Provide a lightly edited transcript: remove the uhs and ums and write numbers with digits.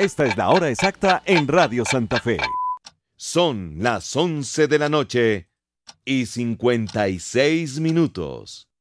Esta es la hora exacta en Radio Santa Fe. Son las 11 de la noche y 56 minutos.